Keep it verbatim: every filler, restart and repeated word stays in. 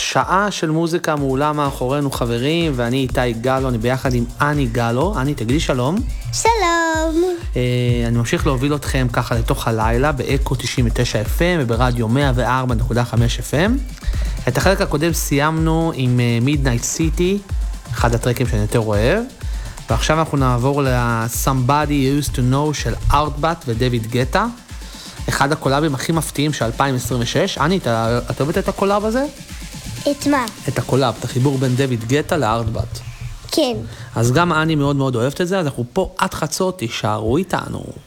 שעה של מוזיקה מעולה מאחורינו חברים, ואני איתי גלו, אני ביחד עם אני גלו. אני, תגידי שלום. שלום. אני ממשיך להוביל אתכם ככה לתוך הלילה, באקו תשעים ותשע אף אם וברדיו מאה וארבע נקודה חמש אף אם. את החלק הקודם סיימנו עם Midnight City, אחד הטרקים שאני יותר אוהב, ועכשיו אנחנו נעבור ל-Somebody You Used To Know של ארטבאט ודויד גטה, אחד הקולאבים הכי מפתיעים של אלפיים עשרים ושש. אני, את אוהבת את הקולאב הזה? את מה? את הקולאב, את החיבור בין דויד גטה לארטבאט. כן. אז גם אני מאוד מאוד אוהבת את זה, אז אנחנו פה עד חצות, תישארו איתנו.